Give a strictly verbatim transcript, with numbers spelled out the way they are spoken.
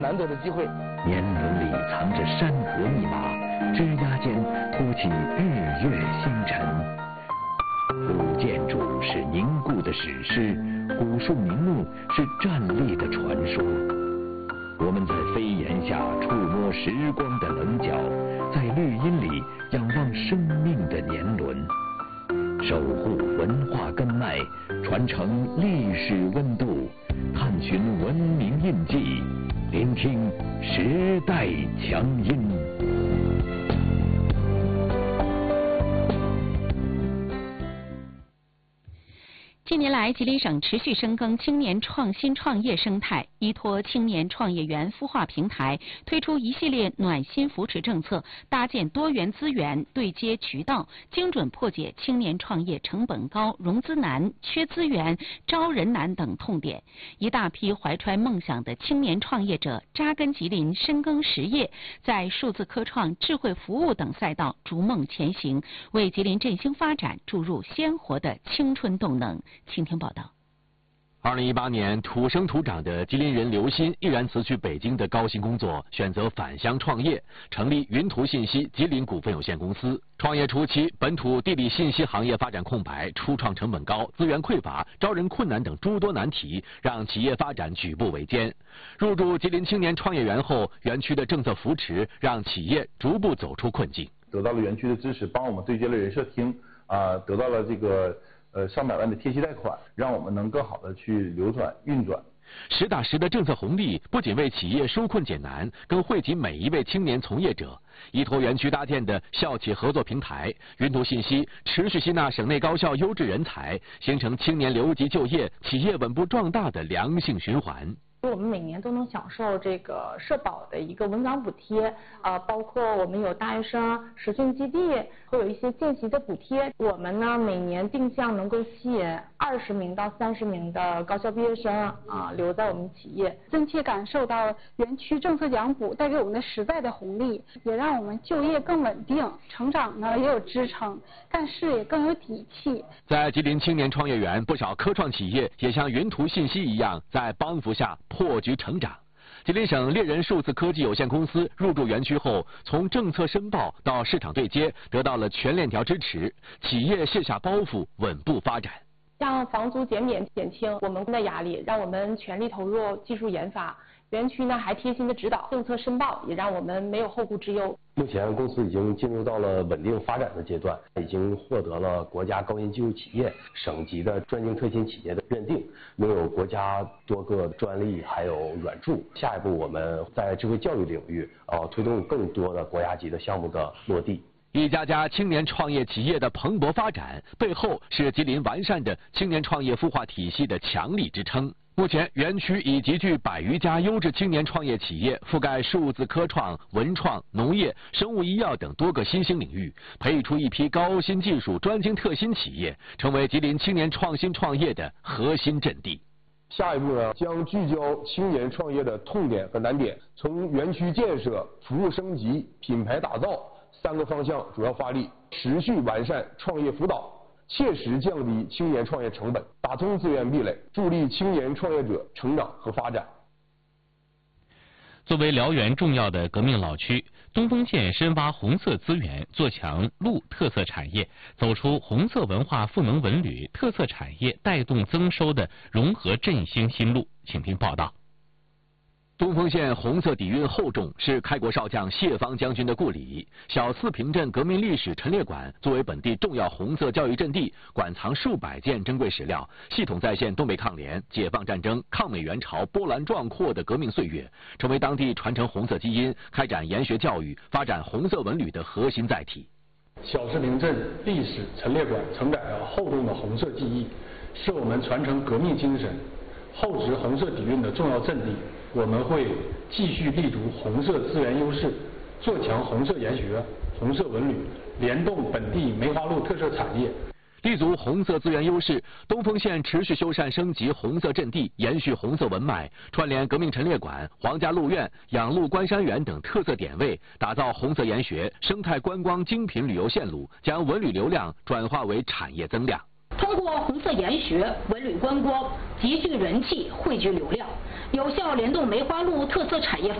难得的机会。 年轮里藏着山河密码，枝桠间托起日月星辰。古建筑是凝固的史诗，古树名木是站立的传说。我们在飞檐下触摸时光的棱角，在绿荫里仰望生命的年轮，守护文化根脉，传承历史温度，探寻文明印记，聆听时代强音。 近年来，吉林省持续深耕青年创新创业生态，依托青年创业园孵化平台，推出一系列暖心扶持政策，搭建多元资源对接渠道，精准破解青年创业成本高、融资难、缺资源、招人难等痛点。一大批怀揣梦想的青年创业者扎根吉林，深耕实业，在数字科创、智慧服务等赛道逐梦前行，为吉林振兴发展注入鲜活的青春动能。请听报道。 二零一八年，土生土长的吉林人刘鑫毅然辞去北京的高薪工作，选择返乡创业，成立云图信息吉林股份有限公司。创业初期，本土地理信息行业发展空白，初创成本高，资源匮乏，招人困难等诸多难题，让企业发展举步维艰。入驻吉林青年创业园后，园区的政策扶持让企业逐步走出困境。 得到了园区的支持，帮我们对接了人社厅，啊、呃，得到了这个。呃，上百万的贴息贷款，让我们能更好的去流转运转。 实打实的政策红利，不仅为企业纾困解难，更惠及每一位青年从业者。依托园区搭建的校企合作平台，云图信息持续吸纳省内高校优质人才，形成青年留级就业、企业稳步壮大的良性循环。 我们每年都能享受这个社保的一个稳岗补贴，呃，包括我们有大学生实训基地，会有一些见习的补贴。我们呢每年定向能够吸引二十名到三十名的高校毕业生啊留在我们企业， 真切感受到园区政策奖补带给我们的实在的红利，也让我们就业更稳定，成长呢也有支撑，干事也更有底气。 在吉林青年创业园，不少科创企业也像云图信息一样，在帮扶下破局成长。吉林省猎人数字科技有限公司入驻园区后，从政策申报到市场对接，得到了全链条支持，企业卸下包袱，稳步发展。 像房租减免减轻我们的压力，让我们全力投入技术研发。园区呢还贴心的指导政策申报，也让我们没有后顾之忧。 目前公司已经进入到了稳定发展的阶段，已经获得了国家高新技术企业、省级的专精特新企业的认定，拥有国家多个专利还有软助。下一步我们在智慧教育领域呃推动更多的国家级的项目的落地。 一家家青年创业企业的蓬勃发展，背后是吉林完善的青年创业孵化体系的强力支撑。目前，园区已集聚百余家优质青年创业企业，覆盖数字科创、文创、农业、生物医药等多个新兴领域，培育出一批高新技术专精特新企业，成为吉林青年创新创业的核心阵地。 下一步呢，将聚焦青年创业的痛点和难点，从园区建设、服务升级、品牌打造三个方向主要发力，持续完善创业辅导，切实降低青年创业成本，打通资源壁垒，助力青年创业者成长和发展。 作为辽源重要的革命老区，东丰县深挖红色资源，做强陆特色产业，走出红色文化赋能文旅特色产业带动增收的融合振兴新路。请听报道。 东丰县红色底蕴厚重，是开国少将谢芳将军的故里。小四平镇革命历史陈列馆作为本地重要红色教育阵地，馆藏数百件珍贵史料，系统再现东北抗联、解放战争、抗美援朝波澜壮阔的革命岁月，成为当地传承红色基因、开展研学教育、发展红色文旅的核心载体。 小四平镇历史陈列馆承载了厚重的红色记忆，是我们传承革命精神、厚植红色底蕴的重要阵地。我们会继续立足红色资源优势，做强红色研学、红色文旅，联动本地梅花鹿特色产业。 立足红色资源优势，东丰县持续修缮升级红色阵地，延续红色文脉，串联革命陈列馆、皇家鹿苑、养鹿观山园等特色点位，打造红色研学、生态观光精品旅游线路，将文旅流量转化为产业增量。 通过红色研学、文旅观光集聚人气、汇聚流量， 有效联动梅花鹿特色产业